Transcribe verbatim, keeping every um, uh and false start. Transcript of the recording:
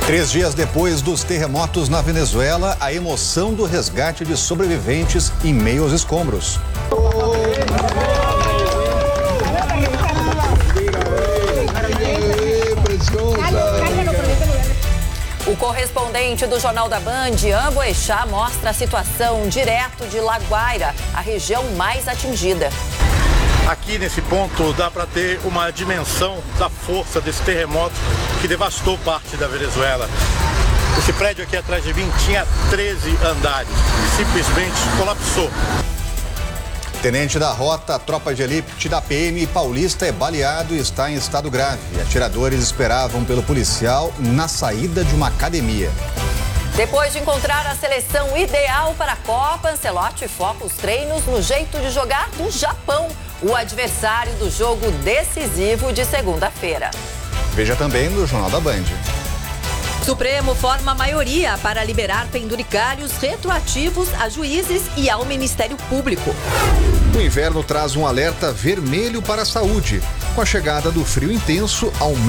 Três dias depois dos terremotos na Venezuela, a emoção do resgate de sobreviventes em meio aos escombros. O correspondente do Jornal da Band, Ian Boechat, mostra a situação direto de La Guaira, a região mais atingida. Aqui nesse ponto dá para ter uma dimensão da força desse terremoto que devastou parte da Venezuela. Esse prédio aqui atrás de mim tinha treze andares e simplesmente colapsou. Tenente da Rota, tropa de elite da P M paulista é baleado e está em estado grave. Atiradores esperavam pelo policial na saída de uma academia. Depois de encontrar a seleção ideal para a Copa, Ancelotti foca os treinos no jeito de jogar do Japão, o adversário do jogo decisivo de segunda-feira. Veja também no Jornal da Band. Supremo forma maioria para liberar penduricalhos retroativos a juízes e ao Ministério Público. O inverno traz um alerta vermelho para a saúde. Com a chegada do frio intenso, aumenta